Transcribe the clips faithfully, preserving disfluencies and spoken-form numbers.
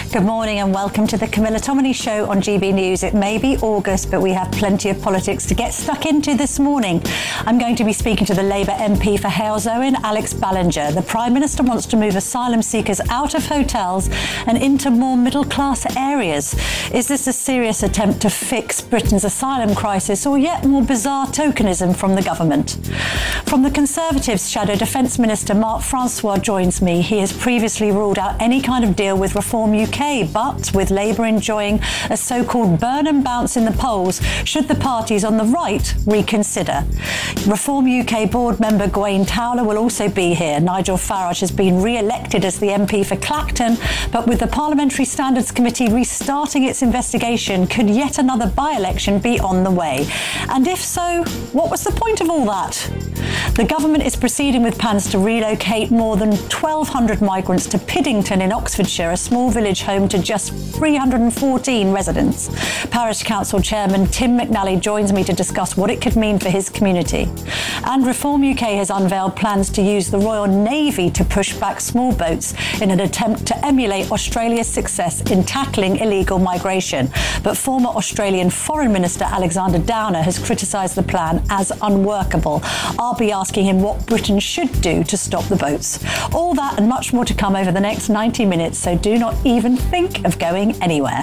Good morning and welcome to the Camilla Tominey Show on G B News. It may be August, but we have plenty of politics to get stuck into this morning. I'm going to be speaking to the Labour M P for Halesowen, Alex Ballinger. The Prime Minister wants to move asylum seekers out of hotels and into more middle-class areas. Is this a serious attempt to fix Britain's asylum crisis, or yet more bizarre tokenism from the government? From the Conservatives, Shadow Defence Minister Mark Francois joins me. He has previously ruled out any kind of deal with Reform U K, but with Labour enjoying a so-called Burnham bounce in the polls, should the parties on the right reconsider? Reform U K board member Gwaine Towler will also be here. Nigel Farage has been re-elected as the M P for Clacton, but with the Parliamentary Standards Committee restarting its investigation, could yet another by-election be on the way? And if so, what was the point of all that? The government is proceeding with plans to relocate more than twelve hundred migrants to Piddington in Oxfordshire, a small village home to just three hundred fourteen residents. Parish Council Chairman Tim McNally joins me to discuss what it could mean for his community. And Reform U K has unveiled plans to use the Royal Navy to push back small boats in an attempt to emulate Australia's success in tackling illegal migration. But former Australian Foreign Minister Alexander Downer has criticised the plan as unworkable. I'll be asking him what Britain should do to stop the boats. All that and much more to come over the next ninety minutes, so do not even think of going anywhere.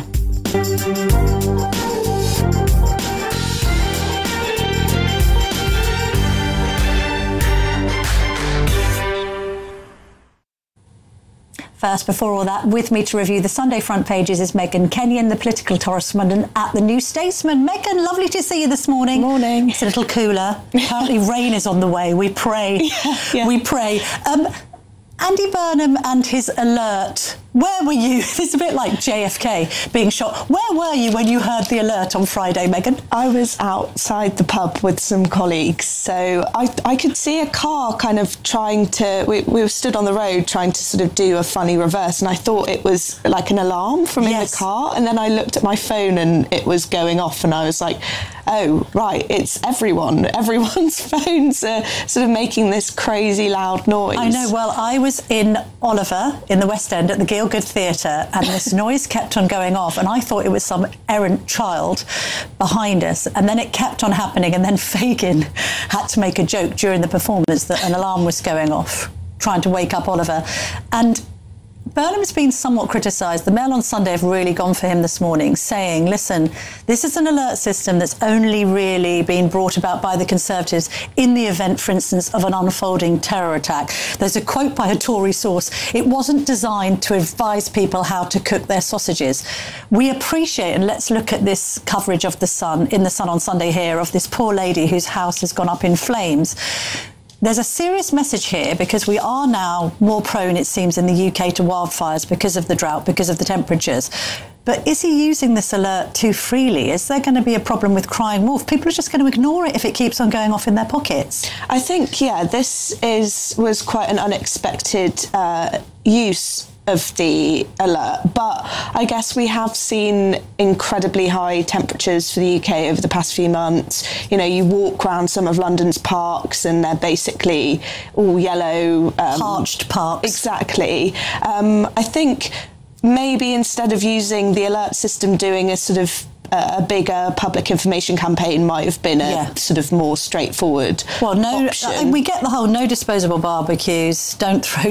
First, before all that, with me to review the Sunday front pages is Megan Kenyon, the political correspondent at The New Statesman. Megan, lovely to see you this morning. Morning. It's a little cooler. Apparently rain is on the way. We pray. Yeah, yeah. We pray. Um, Andy Burnham and his alert. Where were you? It's a bit like J F K being shot. Where were you when you heard the alert on Friday, Megan? I was outside the pub with some colleagues, so I, I could see a car kind of trying to, we, we were stood on the road trying to sort of do a funny reverse, and I thought it was like an alarm from yes. in the car, and then I looked at my phone and it was going off, and I was like, oh, right, it's everyone. Everyone's phones are sort of making this crazy loud noise. I know. Well, I was in Oliver in the West End at the Gielgud Theatre, and this noise kept on going off, and I thought it was some errant child behind us, and then it kept on happening, and then Fagin had to make a joke during the performance that an alarm was going off, trying to wake up Oliver. And Burnham's been somewhat criticised. The Mail on Sunday have really gone for him this morning, saying, listen, this is an alert system that's only really been brought about by the Conservatives in the event, for instance, of an unfolding terror attack. There's a quote by a Tory source: it wasn't designed to advise people how to cook their sausages. We appreciate, and let's look at this coverage of the Sun, in the Sun on Sunday here, of this poor lady whose house has gone up in flames. There's a serious message here, because we are now more prone, it seems, in the U K to wildfires because of the drought, because of the temperatures. But is he using this alert too freely? Is there going to be a problem with crying wolf? People are just going to ignore it if it keeps on going off in their pockets. I think, yeah, this is was quite an unexpected uh, use of the alert, but I guess we have seen incredibly high temperatures for the U K over the past few months. You know, you walk around some of London's parks and they're basically all yellow. Um, Parched parks. Exactly. Um, I think maybe instead of using the alert system, doing a sort of a bigger public information campaign might have been a yeah. sort of more straightforward well, no, option. We get the whole no disposable barbecues, don't throw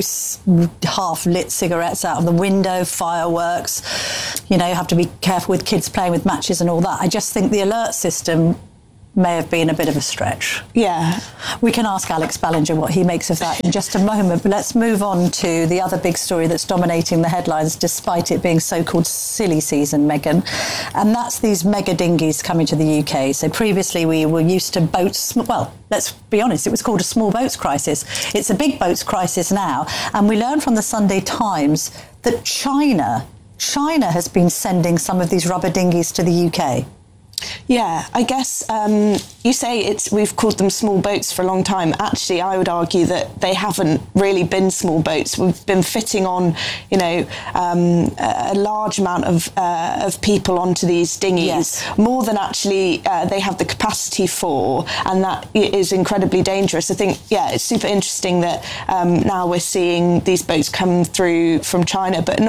half-lit cigarettes out of the window, fireworks, you know, you have to be careful with kids playing with matches and all that. I just think the alert system may have been a bit of a stretch. Yeah. We can ask Alex Ballinger what he makes of that in just a moment, but let's move on to the other big story that's dominating the headlines, despite it being so-called silly season, Megan, and that's these mega dinghies coming to the U K. So previously we were used to boats, well, let's be honest, it was called a small boats crisis. It's a big boats crisis now, and we learned from the Sunday Times that China, China has been sending some of these rubber dinghies to the U K. Yeah, I guess um, you say it's we've called them small boats for a long time. Actually, I would argue that they haven't really been small boats. We've been fitting on, you know, um, a large amount of uh, of people onto these dinghies, yes. more than actually uh, they have the capacity for, and that is incredibly dangerous. I think, yeah, it's super interesting that um, now we're seeing these boats come through from China, but not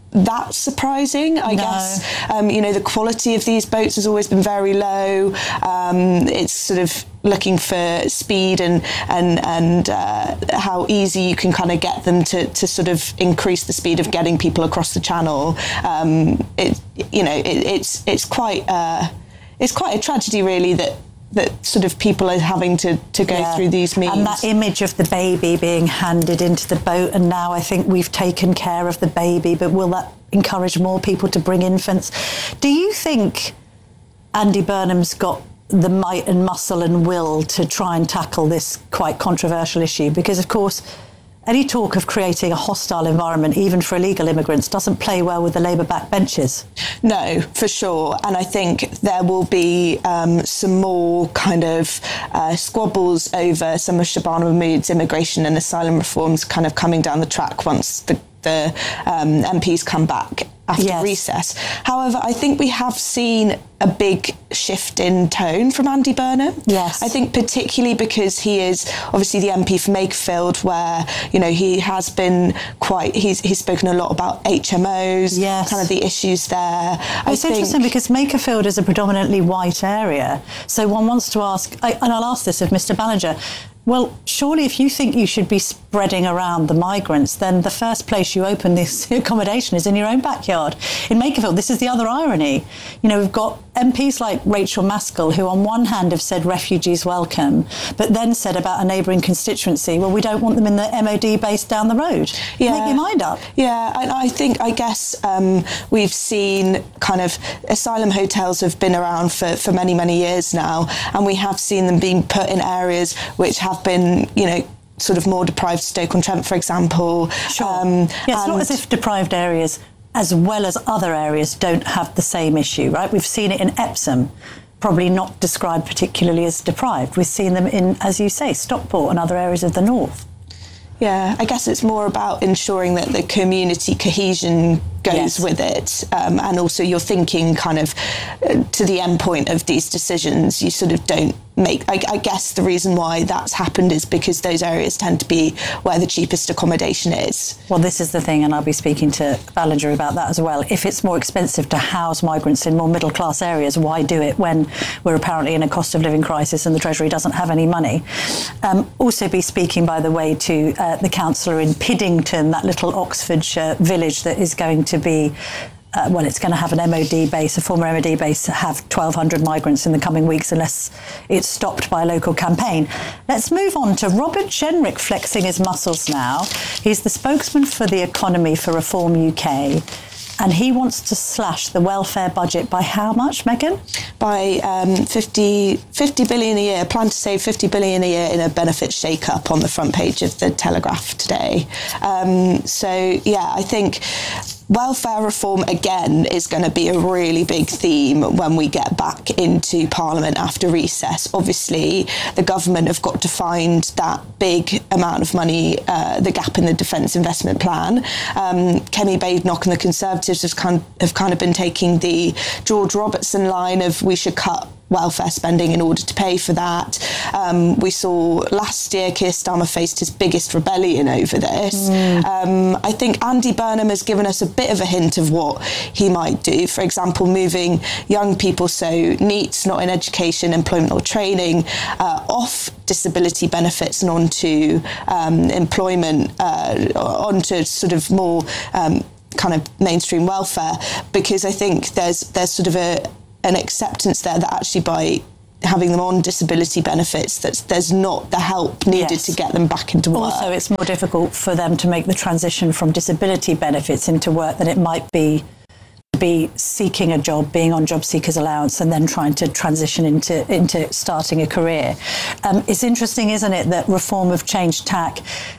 that surprising, I no. guess. Um, you know, the quality of these boats has always been very low. Um, it's sort of looking for speed and and and uh, how easy you can kind of get them to, to sort of increase the speed of getting people across the channel. Um, it, you know, it, it's it's quite uh, it's quite a tragedy, really, that. that sort of people are having to, to go yeah. through these means. And that image of the baby being handed into the boat, and now I think we've taken care of the baby, but will that encourage more people to bring infants? Do you think Andy Burnham's got the might and muscle and will to try and tackle this quite controversial issue? Because, of course, any talk of creating a hostile environment, even for illegal immigrants, doesn't play well with the Labour backbenchers. No, for sure. And I think there will be um, some more kind of uh, squabbles over some of Shabana Mahmood's immigration and asylum reforms kind of coming down the track once the, the um, M Ps come back after yes. recess. However, I think we have seen a big shift in tone from Andy Burnham. Yes. I think particularly because he is obviously the M P for Makerfield, where, you know, he has been quite, he's he's spoken a lot about H M Os, yes. kind of the issues there. Well, I it's think, interesting because Makerfield is a predominantly white area. So one wants to ask, I, and I'll ask this of Mister Ballinger, well, surely if you think you should be spreading around the migrants, then the first place you open this accommodation is in your own backyard. In Makerfield, this is the other irony. You know, we've got M Ps like Rachel Maskell, who on one hand have said refugees welcome, but then said about a neighbouring constituency, well, we don't want them in the M O D base down the road. Yeah. Make your mind up. Yeah, and I think, I guess um, we've seen kind of asylum hotels have been around for, for many, many years now, and we have seen them being put in areas which have been, you know, sort of more deprived. Stoke-on-Trent, for example. Sure. Um, yeah, it's not as if deprived areas, as well as other areas, don't have the same issue, right? We've seen it in Epsom, probably not described particularly as deprived. We've seen them in, as you say, Stockport and other areas of the north. Yeah, I guess it's more about ensuring that the community cohesion goes yes. with it, um, and also you're thinking kind of uh, to the end point of these decisions. You sort of don't make, I, I guess the reason why that's happened is because those areas tend to be where the cheapest accommodation is. Well, this is the thing, and I'll be speaking to Ballinger about that as well. If it's more expensive to house migrants in more middle class areas, why do it when we're apparently in a cost of living crisis and the Treasury doesn't have any money? Um, also be speaking, by the way, to uh, the councillor in Piddington, that little Oxfordshire village that is going to be Uh, well, it's going to have an M O D base, a former M O D base, have twelve hundred migrants in the coming weeks unless it's stopped by a local campaign. Let's move on to Robert Jenrick flexing his muscles now. He's the spokesman for the economy for Reform U K, and he wants to slash the welfare budget by how much, Megan? By um, fifty, fifty billion a year, plan to save fifty billion a year in a benefit shake-up on the front page of the Telegraph today. Um, so, yeah, I think welfare reform, again, is going to be a really big theme when we get back into Parliament after recess. Obviously, the government have got to find that big amount of money, uh, the gap in the Defence Investment Plan. Um, Kemi Badenoch and the Conservatives have kind, of, have kind of been taking the George Robertson line of we should cut welfare spending in order to pay for that. Um, we saw last year Keir Starmer faced his biggest rebellion over this. Mm. Um, I think Andy Burnham has given us a bit of a hint of what he might do. For example, moving young people, so NEETs, not in education, employment or training, uh, off disability benefits and onto um, employment, uh, onto sort of more um, kind of mainstream welfare, because I think there's there's sort of a an acceptance there that actually by having them on disability benefits, that there's not the help needed yes. to get them back into work. Also, it's more difficult for them to make the transition from disability benefits into work than it might be to be seeking a job, being on job seekers allowance and then trying to transition into into starting a career. Um, it's interesting, isn't it, that reform of Change Tack,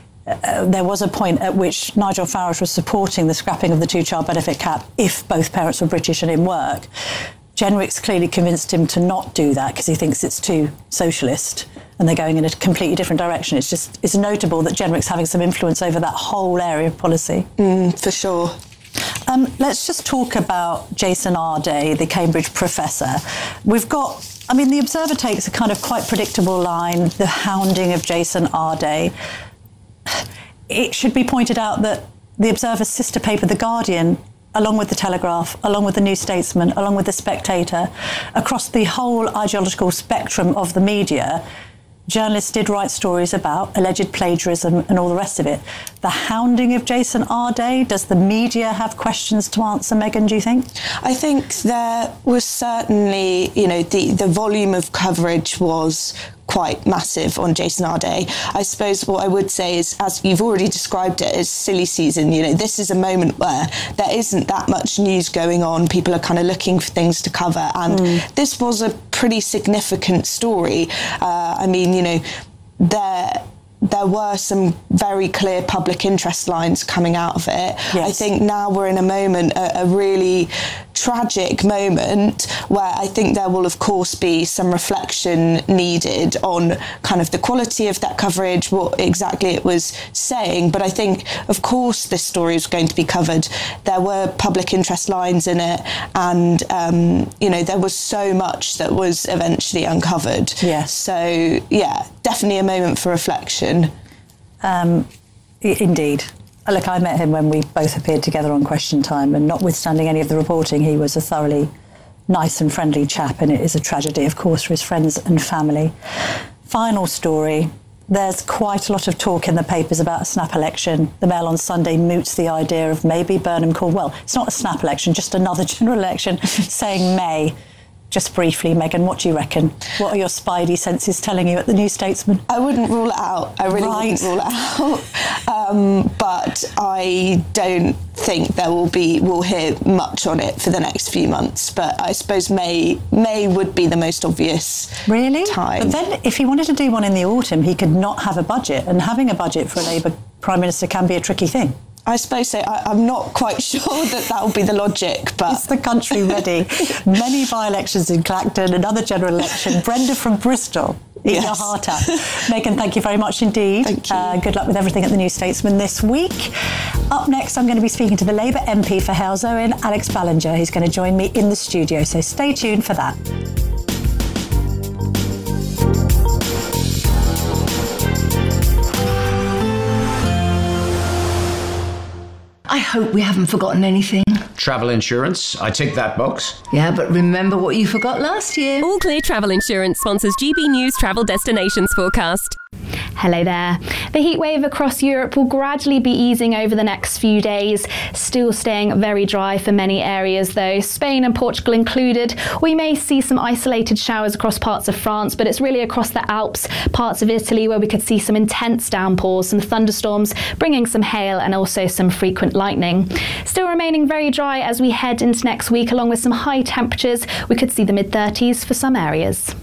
Uh, there was a point at which Nigel Farage was supporting the scrapping of the two-child benefit cap if both parents were British and in work. Jenrick's clearly convinced him to not do that because he thinks it's too socialist and they're going in a completely different direction. It's just, it's notable that Jenrick's having some influence over that whole area of policy. Mm, for sure. Um, let's just talk about Jason Arday, the Cambridge professor. We've got, I mean, the Observer takes a kind of quite predictable line, the hounding of Jason Arday. It should be pointed out that the Observer's sister paper, The Guardian, along with The Telegraph, along with The New Statesman, along with The Spectator, across the whole ideological spectrum of the media, journalists did write stories about alleged plagiarism and all the rest of it. The hounding of Jason Arday, does the media have questions to answer, Megan, do you think? I think there was certainly, you know, the, the volume of coverage was quite massive on Jason Arday. I suppose what I would say is, as you've already described it, as silly season. You know, this is a moment where there isn't that much news going on. People are kind of looking for things to cover, and mm. this was a pretty significant story. Uh, I mean, you know, there there were some very clear public interest lines coming out of it. Yes. I think now we're in a moment, a, a really tragic moment, where I think there will, of course, be some reflection needed on kind of the quality of that coverage, what exactly it was saying. But I think, of course, this story is going to be covered. There were public interest lines in it, and, um, you know, there was so much that was eventually uncovered. Yes. So, yeah, definitely a moment for reflection. Um, indeed. Look, I met him when we both appeared together on Question Time, and notwithstanding any of the reporting, he was a thoroughly nice and friendly chap, and it is a tragedy, of course, for his friends and family. Final story. There's quite a lot of talk in the papers about a snap election. The Mail on Sunday moots the idea of maybe Burnham Caldwell. It's not a snap election, just another general election, saying May. Just briefly, Megan, what do you reckon? What are your spidey senses telling you at the New Statesman? I wouldn't rule it out. I really right. wouldn't rule it out. Um, but I don't think there will be, we'll hear much on it for the next few months. But I suppose May May would be the most obvious really? time. But then if he wanted to do one in the autumn, he could not have a budget. And having a budget for a Labour Prime Minister can be a tricky thing. I suppose so. I, I'm not quite sure that that will be the logic, but... Is the country ready? Many by-elections in Clacton, another general election. Brenda from Bristol, eat yes. your heart out. Megan, thank you very much indeed. Thank you. Uh, good luck with everything at the New Statesman this week. Up next, I'm going to be speaking to the Labour M P for Halesowen, Alex Ballinger, who's going to join me in the studio, so stay tuned for that. I hope we haven't forgotten anything. Travel insurance, I tick that box. Yeah, but remember what you forgot last year. All Clear Travel Insurance sponsors G B News Travel Destinations Forecast. Hello there. The heatwave across Europe will gradually be easing over the next few days, still staying very dry for many areas though, Spain and Portugal included. We may see some isolated showers across parts of France, but it's really across the Alps, parts of Italy where we could see some intense downpours, some thunderstorms, bringing some hail and also some frequent lightning. Still remaining very dry as we head into next week, along with some high temperatures. We could see the mid thirties for some areas.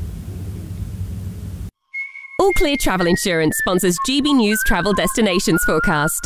All Clear Travel Insurance sponsors G B News Travel Destinations Forecast.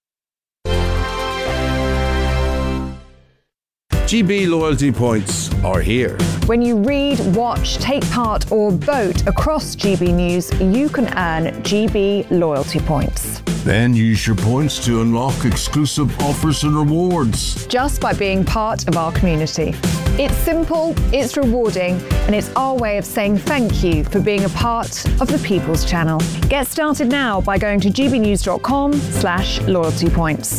G B loyalty points are here. When you read, watch, take part or vote across G B News, you can earn G B loyalty points. Then use your points to unlock exclusive offers and rewards. Just by being part of our community. It's simple, it's rewarding, and it's our way of saying thank you for being a part of the People's Channel. Get started now by going to gbnews.com slash loyalty points.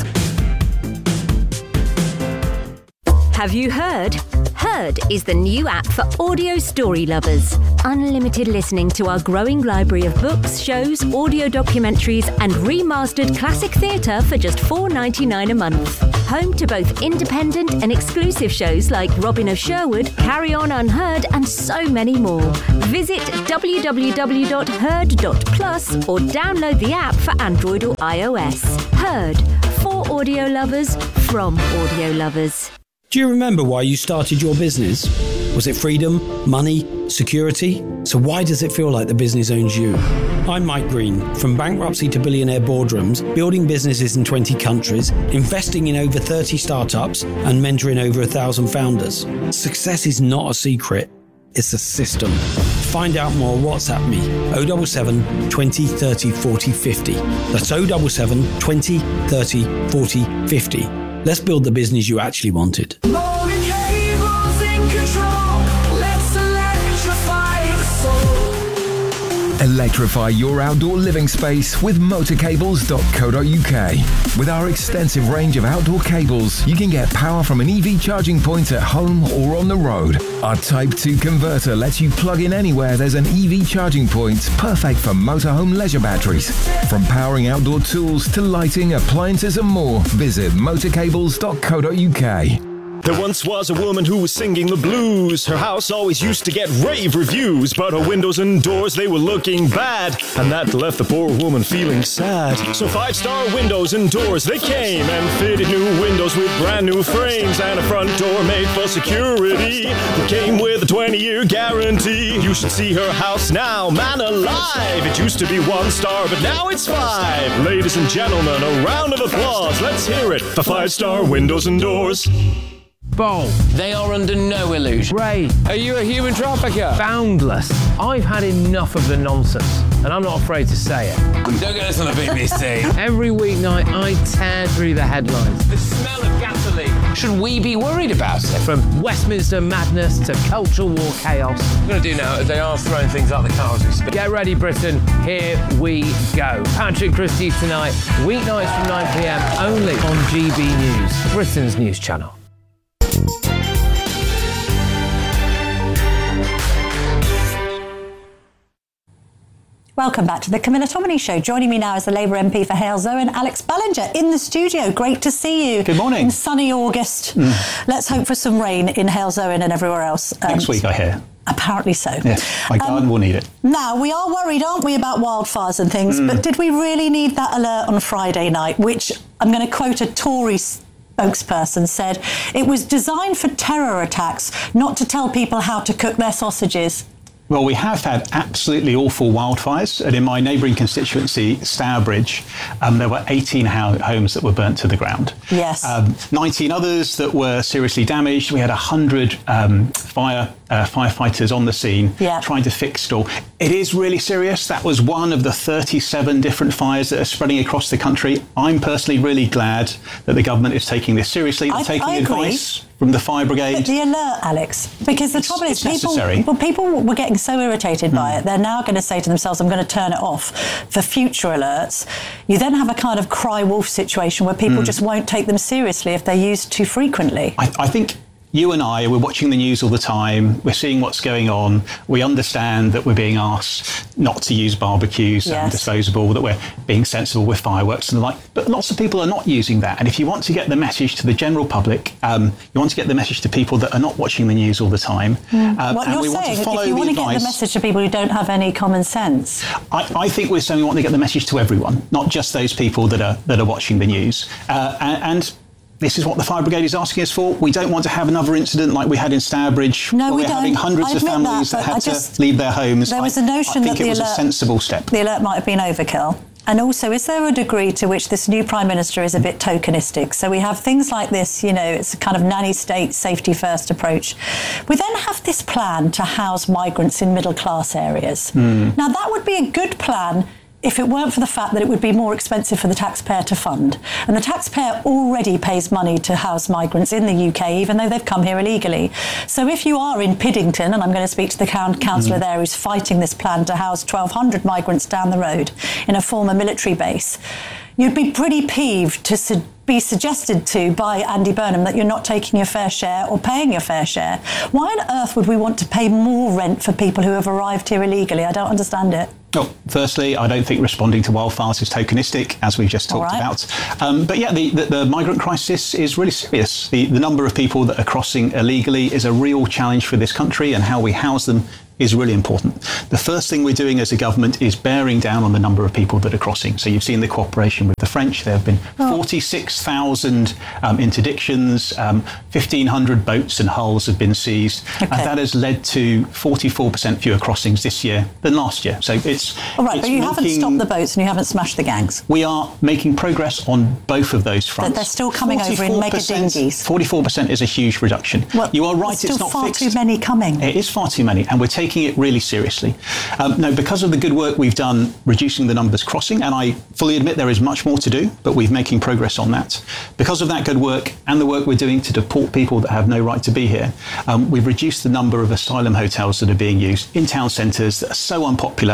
Have you heard? Heard is the new app for audio story lovers. Unlimited listening to our growing library of books, shows, audio documentaries and remastered classic theatre for just four dollars ninety-nine a month. Home to both independent and exclusive shows like Robin of Sherwood, Carry On Unheard and so many more. Visit w w w dot heard dot plus or download the app for Android or iOS. Heard, for audio lovers, from audio lovers. Do you remember why you started your business? Was it freedom, money, security? So why does it feel like the business owns you? I'm Mike Green, from bankruptcy to billionaire boardrooms, building businesses in twenty countries, investing in over thirty startups and mentoring over a thousand founders. Success is not a secret, it's a system. To find out more, WhatsApp me, oh seven seven, twenty, thirty, forty, fifty. That's oh seven seven, twenty, thirty, forty, fifty. Let's build the business you actually wanted. Morning cables in control. Let's electrify the soul. Electrify your outdoor living space with motor cables dot co dot uk. With our extensive range of outdoor cables, you can get power from an E V charging point at home or on the road. Our Type two converter lets you plug in anywhere there's an E V charging point, perfect for motorhome leisure batteries. From powering outdoor tools to lighting, appliances and more, visit motor cables dot co dot uk. There once was a woman who was singing the blues. Her house always used to get rave reviews, but her windows and doors, they were looking bad, and that left the poor woman feeling sad. So Five Star Windows and Doors, they came and fitted new windows with brand new frames and a front door made for security. It came with a twenty-year guarantee. You should see her house now, man alive. It used to be one star, but now it's five. Ladies and gentlemen, a round of applause. Let's hear it for Five Star Windows and Doors. Bold. They are under no illusion. Ray. Are you a human trafficker? Boundless. I've had enough of the nonsense, and I'm not afraid to say it. Don't get this on the B B C. Every weeknight, I tear through the headlines. The smell of gasoline. Should we be worried about it? From Westminster madness to cultural war chaos. What I'm going to do now is they are throwing things out the car as we speak. Get ready, Britain. Here we go. Patrick Christie's tonight, weeknights from nine p m, only on G B News, Britain's news channel. Welcome back to the Camilla Tominey Show. Joining me now is the Labour M P for Halesowen, Alex Ballinger, in the studio. Great to see you. Good morning. In sunny August. Mm. Let's hope for some rain in Halesowen and everywhere else. Um, Next week, I hear. Apparently so. Yeah, my garden um, will need it. Now, we are worried, aren't we, about wildfires and things, mm. but did we really need that alert on Friday night, which I'm going to quote a Tory spokesperson said, it was designed for terror attacks, not to tell people how to cook their sausages. Well, we have had absolutely awful wildfires, and in my neighbouring constituency, Stourbridge, um, there were eighteen ho- homes that were burnt to the ground. Yes. Um, nineteen others that were seriously damaged. We had one hundred um, fire uh, firefighters on the scene yeah. trying to fix stall. It is really serious. That was one of the thirty-seven different fires that are spreading across the country. I'm personally really glad that the government is taking this seriously. They're I, taking I advice from the fire brigade. But the alert, Alex, because the it's, trouble is people, well, people were getting so irritated by mm. it, they're now going to say to themselves, I'm going to turn it off for future alerts. You then have a kind of cry wolf situation where people mm. just won't take them seriously if they're used too frequently. I, I think you and I, we're watching the news all the time. We're seeing what's going on. We understand that we're being asked not to use barbecues yes. and disposable, that we're being sensible with fireworks and the like. But lots of people are not using that. And if you want to get the message to the general public, um, you want to get the message to people that are not watching the news all the time. Mm. Um, what and you're we saying, want to follow if you want the to advice, get the message to people who don't have any common sense. I, I think we're saying we want to get the message to everyone, not just those people that are that are watching the news. Uh, and, and this is what the fire brigade is asking us for. We don't want to have another incident like we had in Stourbridge, no, where we we're don't. having hundreds I of families that, that had just, to leave their homes. There was a notion I, I that think the it was alert, a sensible step. The alert might have been overkill. And also, is there a degree to which this new Prime Minister is a bit tokenistic? So we have things like this, you know, it's a kind of nanny state, safety first approach. We then have this plan to house migrants in middle class areas. Mm. Now, that would be a good plan if it weren't for the fact that it would be more expensive for the taxpayer to fund. And the taxpayer already pays money to house migrants in the U K, even though they've come here illegally. So if you are in Piddington, and I'm going to speak to the councillor mm. there who's fighting this plan to house twelve hundred migrants down the road in a former military base, you'd be pretty peeved to su- be suggested to by Andy Burnham that you're not taking your fair share or paying your fair share. Why on earth would we want to pay more rent for people who have arrived here illegally? I don't understand it. Well, firstly, I don't think responding to wildfires is tokenistic, as we've just talked right. about. Um, but yeah, the, the, the migrant crisis is really serious. The, the number of people that are crossing illegally is a real challenge for this country, and how we house them is really important. The first thing we're doing as a government is bearing down on the number of people that are crossing. So you've seen the cooperation with the French. There have been oh. forty-six thousand um, interdictions, um, fifteen hundred boats and hulls have been seized. Okay. And that has led to forty-four percent fewer crossings this year than last year. So it's... All right, it's but you making, haven't stopped the boats and you haven't smashed the gangs. We are making progress on both of those fronts. But they're still coming over in mega dinghies. forty-four percent is a huge reduction. Well, you are right, still it's not far fixed. too many coming. It is far too many, and we're taking taking it really seriously. Um, no, because of the good work we've done reducing the numbers crossing, and I fully admit there is much more to do, but we're making progress on that. Because of that good work and the work we're doing to deport people that have no right to be here, um, we've reduced the number of asylum hotels that are being used in town centres that are so unpopular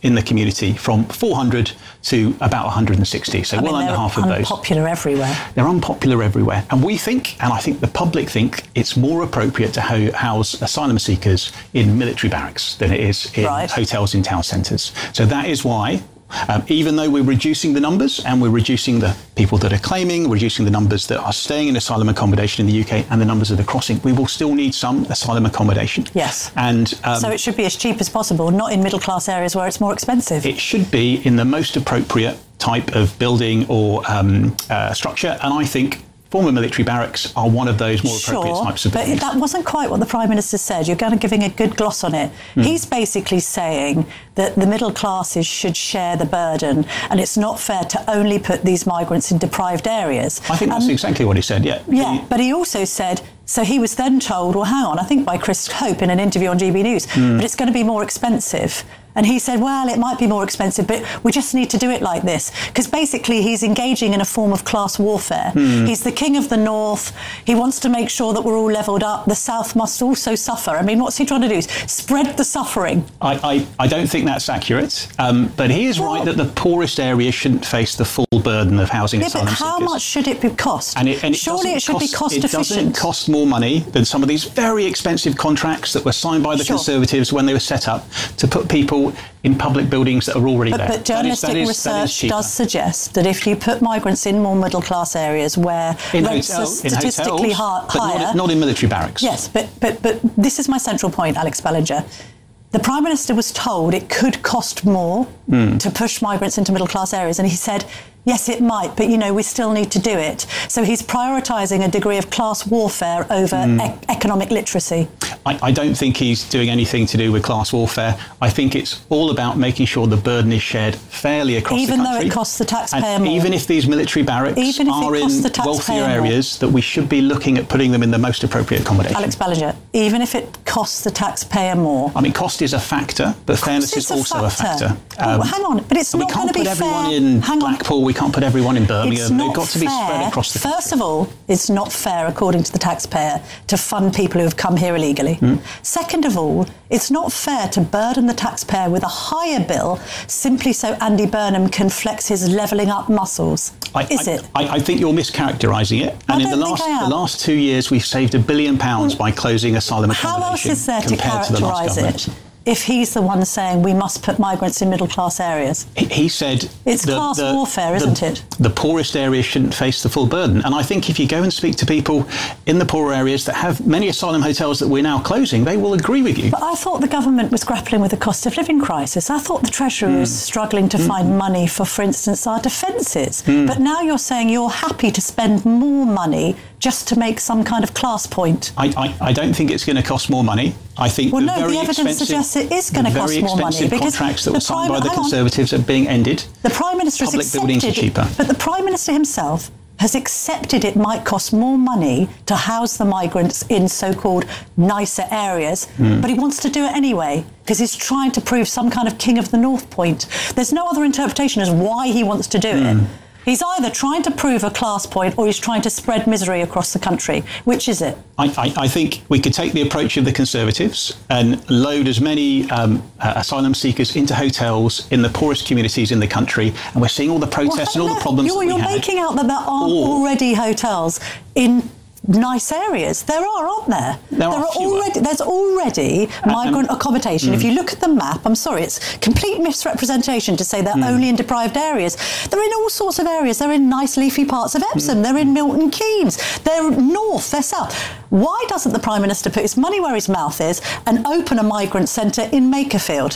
in the community from four hundred to about one hundred sixty, so I mean, well under half of those. They're unpopular everywhere. They're unpopular everywhere. And we think, and I think the public think, it's more appropriate to ho- house asylum seekers in military barracks than it is in right. hotels in town centres. So that is why, Um, even though we're reducing the numbers and we're reducing the people that are claiming, reducing the numbers that are staying in asylum accommodation in the U K and the numbers that are crossing, we will still need some asylum accommodation. Yes. And um, so it should be as cheap as possible, not in middle class areas where it's more expensive. It should be in the most appropriate type of building or um, uh, structure. And I think former military barracks are one of those more appropriate sure, types of buildings. But that wasn't quite what the Prime Minister said. You're kind of giving a good gloss on it. Mm. He's basically saying that the middle classes should share the burden, and it's not fair to only put these migrants in deprived areas. I think that's um, exactly what he said, yeah. Yeah, he, but he also said, so he was then told, well, hang on, I think by Chris Hope in an interview on G B News, mm. but it's going to be more expensive. And he said, well, it might be more expensive, but we just need to do it like this. Because basically he's engaging in a form of class warfare. Mm. He's the king of the north. He wants to make sure that we're all levelled up. The south must also suffer. I mean, what's he trying to do? Spread the suffering. I, I, I don't think that's accurate. Um, but he is well, right that the poorest areas shouldn't face the full burden of housing yeah, asylum but how seekers. much should it be cost? And it, and it Surely it should cost, be cost it efficient. It doesn't cost more money than some of these very expensive contracts that were signed by the sure. Conservatives when they were set up to put people in public buildings that are already but, there. But journalistic that is, that is, research that does suggest that if you put migrants in more middle class areas where in rents hotel, are statistically in hotels, ha- higher, but not, not in military barracks. Yes, but but but this is my central point, Alex Ballinger. The Prime Minister was told it could cost more mm. to push migrants into middle class areas, and he said, yes, it might, but, you know, we still need to do it. So he's prioritising a degree of class warfare over mm. e- economic literacy. I, I don't think he's doing anything to do with class warfare. I think it's all about making sure the burden is shared fairly across even the country. Even though it costs the taxpayer and more. Even if these military barracks even if are it costs in the taxpayer wealthier more. areas, that we should be looking at putting them in the most appropriate accommodation. Alex Ballinger, even if it costs the taxpayer more. I mean, cost is a factor, but fairness is a also factor. a factor. Um, oh, hang on, but it's not going to be fair. We can't put everyone in hang Blackpool, on. we can't put everyone in Birmingham. It's not They've got to be fair. spread across the country. First of all, it's not fair, according to the taxpayer, to fund people who have come here illegally. Mm. Second of all, it's not fair to burden the taxpayer with a higher bill simply so Andy Burnham can flex his levelling up muscles. I, Is I, it? I, I think you're mischaracterising it. And I in the don't last think I am. the last two years, we've saved a billion pounds by closing asylum accommodation. How else is there to compared to the last characterise government. it? If he's the one saying we must put migrants in middle class areas. He, he said it's the, class the, warfare, the, isn't it? The poorest areas shouldn't face the full burden. And I think if you go and speak to people in the poorer areas that have many asylum hotels that we're now closing, they will agree with you. But I thought the government was grappling with the cost of living crisis. I thought the Treasury mm. was struggling to mm. find money for, for instance, our defences. Mm. But now you're saying you're happy to spend more money just to make some kind of class point. I, I, I don't think it's going to cost more money. I think well, the no, very the evidence expensive, suggests it is going to cost more money. Very expensive contracts that were signed by the Conservatives are being ended. The Prime Minister Public has buildings are cheaper. But the Prime Minister himself has accepted it might cost more money to house the migrants in so-called nicer areas, mm. but he wants to do it anyway because he's trying to prove some kind of king of the north point. There's no other interpretation as why he wants to do mm. it. He's either trying to prove a class point or he's trying to spread misery across the country. Which is it? I, I, I think we could take the approach of the Conservatives and load as many um, uh, asylum seekers into hotels in the poorest communities in the country, and we're seeing all the protests well, and all the problems You're, that we you're had. making out that there aren't or, already hotels in nice areas. There are, aren't there? There, there are, are already. There's already migrant um, accommodation. Mm. If you look at the map, I'm sorry, it's complete misrepresentation to say they're mm. only in deprived areas. They're in all sorts of areas. They're in nice leafy parts of Epsom. Mm. They're in Milton Keynes. They're north. They're south. Why doesn't the Prime Minister put his money where his mouth is and open a migrant centre in Makerfield?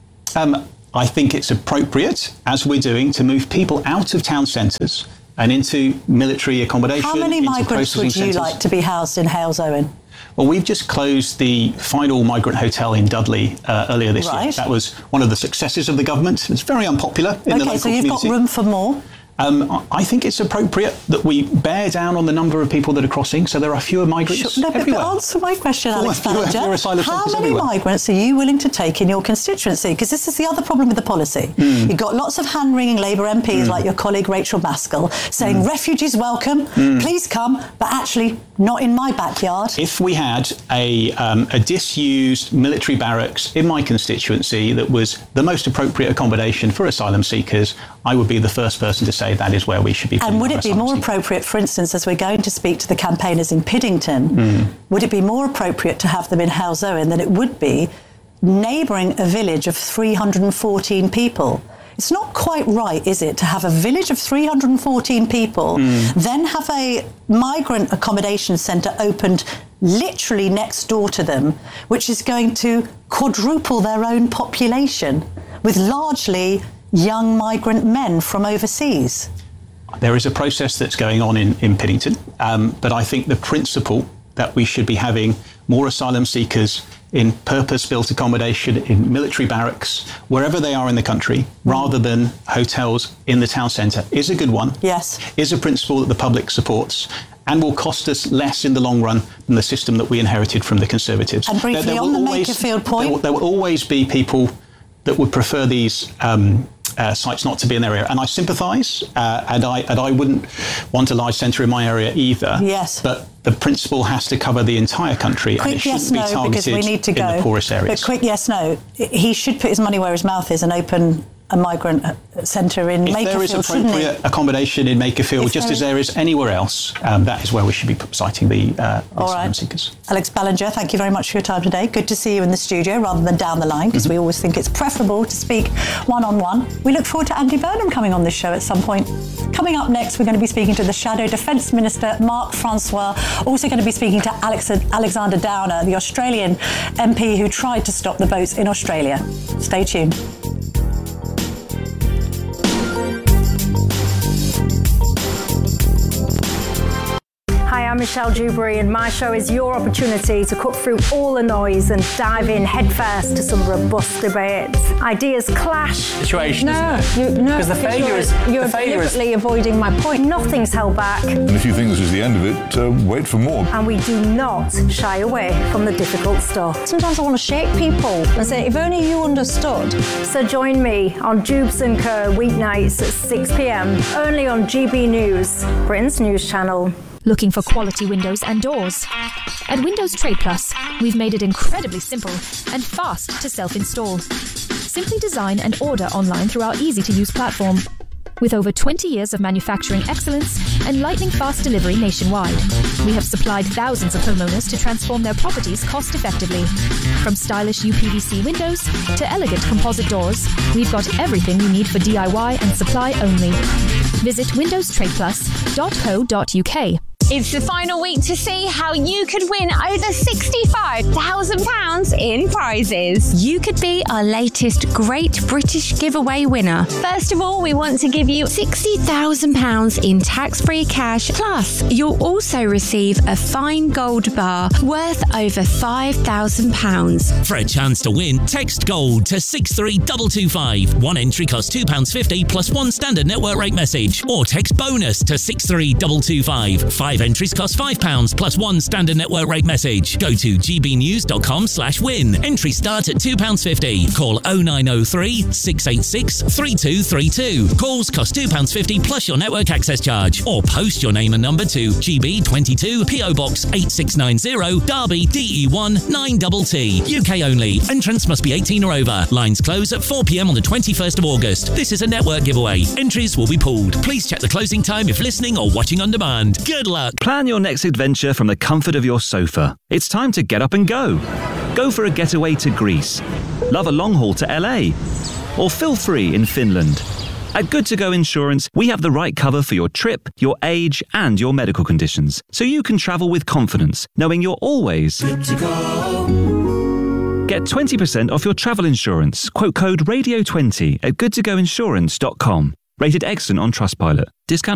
Um, I think it's appropriate, as we're doing, to move people out of town centres and into military accommodation. How many migrants would you centres. like to be housed in Halesowen? Well, we've just closed the final migrant hotel in Dudley uh, earlier this right. year. That was one of the successes of the government. It's very unpopular in okay, the local so you've community. got room for more? Um, I think it's appropriate that we bear down on the number of people that are crossing, so there are fewer migrants Sure. No, but, everywhere. but answer my question, Alex Fewer- fewer Ballinger. asylum How seekers many everywhere. migrants are you willing to take in your constituency? Because this is the other problem with the policy. Mm. You've got lots of hand-wringing Labour M Ps Mm. like your colleague Rachel Maskell saying Mm. refugees welcome, Mm. please come, but actually not in my backyard. If we had a, um, a disused military barracks in my constituency that was the most appropriate accommodation for asylum seekers, I would be the first person to say that is where we should be putting And would our it be asylum more seekers. appropriate, for instance, as we're going to speak to the campaigners in Piddington, Mm. would it be more appropriate to have them in Halesowen than it would be neighbouring a village of three hundred fourteen people? It's not quite right, is it, to have a village of three hundred fourteen people, Mm. then have a migrant accommodation centre opened literally next door to them, which is going to quadruple their own population with largely young migrant men from overseas. There is a process that's going on in, in Piddington, um, but I think the principle that we should be having more asylum seekers in purpose-built accommodation, in military barracks, wherever they are in the country, rather than hotels in the town centre, is a good one. Yes. Is a principle that the public supports and will cost us less in the long run than the system that we inherited from the Conservatives. And briefly, There- there on will the always- Makerfield point- There will, there will always be people that would prefer these um, uh, sites not to be in their area, and I sympathise, uh, and I and I wouldn't want a large centre in my area either. Yes. But the principle has to cover the entire country, and it Quick shouldn't yes, be no, because targeted we need to in go. the poorest areas. But quick yes, no. He should put his money where his mouth is and open a migrant uh, centre in If Makerfield, there is shouldn't he? appropriate accommodation in Makerfield, If just there as there is anywhere else, um, that is where we should be citing the uh, All asylum right. seekers. Alex Ballinger, thank you very much for your time today. Good to see you in the studio rather than down the line, because Mm-hmm. we always think it's preferable to speak one-on-one. We look forward to Andy Burnham coming on this show at some point. Coming up next, we're going to be speaking to the Shadow Defence Minister, Mark Francois. Also going to be speaking to Alex, Alexander Downer, the Australian M P who tried to stop the boats in Australia. Stay tuned. Hi, I'm Michelle Dewberry, and my show is your opportunity to cut through all the noise and dive in headfirst to some robust debates. Ideas clash. Situation, No, isn't it? you, no, Because the failure you're, is- you're the failure is- deliberately avoiding my point. Nothing's held back, And if you think this is the end of it, uh, wait for more. and we do not shy away from the difficult stuff. Sometimes I want to shake people and say, if only you understood. So join me on Jubes and Co weeknights at six p m only on G B News, Britain's news channel. Looking for quality windows and doors? At Windows Trade Plus, we've made it incredibly simple and fast to self-install. Simply design and order online through our easy-to-use platform. With over twenty years of manufacturing excellence and lightning-fast delivery nationwide, we have supplied thousands of homeowners to transform their properties cost-effectively. From stylish U P V C windows to elegant composite doors, we've got everything you need for D I Y and supply only. Visit windows trade plus dot co dot U K. It's the final week to see how you could win over sixty-five thousand pounds in prizes. You could be our latest Great British Giveaway winner. First of all, we want to give you sixty thousand pounds in tax-free cash. Plus, you'll also receive a fine gold bar worth over five thousand pounds. For a chance to win, text GOLD to six three two two five. One entry costs two pounds fifty plus one standard network rate message. Or text BONUS to six three two two five. Five entries cost five pounds plus one standard network rate message. Go to gbnews.com slash win. Entries start at two pounds fifty. Call oh nine oh three, six eight six, three two three two. Calls cost two pounds fifty plus your network access charge. Or post your name and number to G B twenty-two, P O Box eight six nine zero, Derby, D E one nine T T. U K only. Entrants must be eighteen or over. Lines close at four p m on the twenty-first of August. This is a network giveaway. Entries will be pulled. Please check the closing time if listening or watching on demand. Good luck. Plan your next adventure from the comfort of your sofa. It's time to get up and go. Go for a getaway to Greece. Love a long haul to L A. Or feel free in Finland. At Good To Go Insurance, we have the right cover for your trip, your age, and your medical conditions, so you can travel with confidence, knowing you're always good to go. Get twenty percent off your travel insurance. Quote code radio twenty at good to go insurance dot com. Rated excellent on Trustpilot. Discount